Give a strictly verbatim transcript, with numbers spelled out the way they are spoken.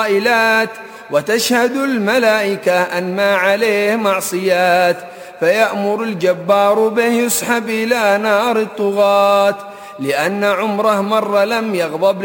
قائلات، وتشهد الملائكة أن ما عليه معصيات، فيأمر الجبار به يسحب إلى نار الطغاة، لأن عمره مر لم يغضب